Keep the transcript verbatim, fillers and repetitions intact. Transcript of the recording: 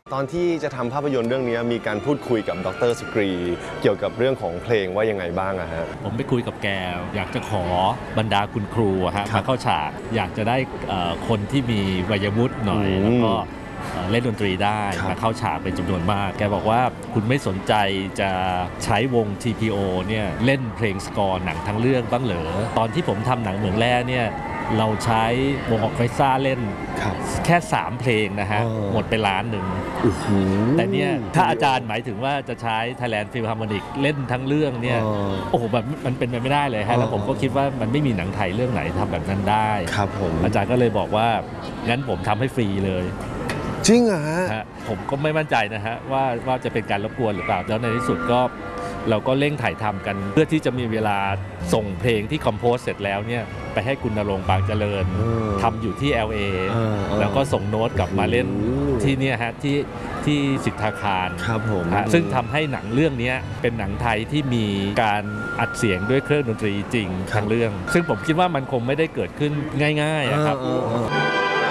ตอนที่จะทำภาพยนตร์เรื่องนี้มีการพูดคุยกับดรสกรีเกี่ยวกับเรื่องของเพลงว่ายังไงบ้างอะฮะผมไปคุยกับแกอยากจะขอบรรดาคุณครูฮะมาเข้าฉากอยากจะได้คนที่มีวัยวุฒิหน่อยแล้วก็เล่นดนตรีได้มาเข้าฉากเป็นจำนวนมากแกบอกว่าคุณไม่สนใจจะใช้วง ที พี โอ เนี่ยเล่นเพลงสกอร์หนังทั้งเรื่องบ้างเหรอตอนที่ผมทำหนังเหมืองแร่เนี่ยเราใช้วงออเคสตราเล่นแค่สามเพลงนะฮะหมดไปล้านหนึ่งแต่เนี่ยถ้าอาจารย์หมายถึงว่าจะใช้ Thailand Philharmonic เล่นทั้งเรื่องเนี่ยโอ้โหแบบมันเป็นไปไม่ได้เลยฮะแล้วผมก็คิดว่ามันไม่มีหนังไทยเรื่องไหนทำแบบนั้นได้ครับผมอาจารย์ก็เลยบอกว่างั้นผมทำให้ฟรีเลยจริงเหรอฮะผมก็ไม่มั่นใจนะฮะว่าว่าจะเป็นการรบกวนหรือเปล่าแล้วในที่สุดก็เราก็เร่งถ่ายทำกันเพื่อที่จะมีเวลาส่งเพลงที่คอมโพสเสร็จแล้วเนี่ยไปให้คุณณรงค์บางเจริญทำอยู่ที่ แอล เอ แล้วก็ส่งโน้ตกลับมาเล่นที่เนี่ยฮะที่ที่สิทธาคารครับผมซึ่งทำให้หนังเรื่องนี้เป็นหนังไทยที่มีการอัดเสียงด้วยเครื่องดนตรีจริงทั้งเรื่องซึ่งผมคิดว่ามันคงไม่ได้เกิดขึ้นง่ายๆครับ